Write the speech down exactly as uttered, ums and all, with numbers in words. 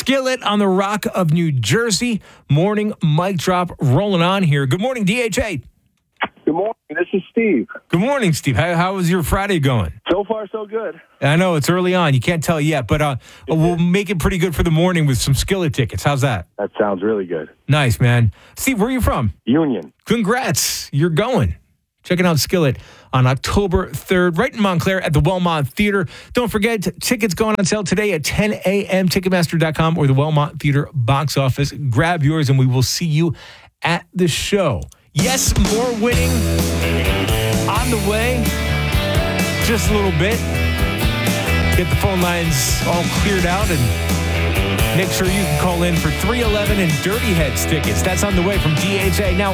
Skillet on the Rock of New Jersey. Morning mic drop rolling on here. Good morning, D H A. Good morning. This is Steve. Good morning, Steve. How, how was your Friday going? So far, so good. I know it's early on. You can't tell yet, but uh, we'll make it pretty good for the morning with some Skillet tickets. How's that? That sounds really good. Nice, man. Steve, where are you from? Union. Congrats. You're going. Checking out Skillet on October third, right in Montclair at the Wellmont Theater. Don't forget, t- tickets going on sale today at ten a.m. Ticketmaster dot com or the Wellmont Theater box office. Grab yours, and we will see you at the show. Yes, more winning on the way. Just a little bit. Get the phone lines all cleared out and make sure you can call in for three eleven and Dirty Heads tickets. That's on the way from D H A. Now,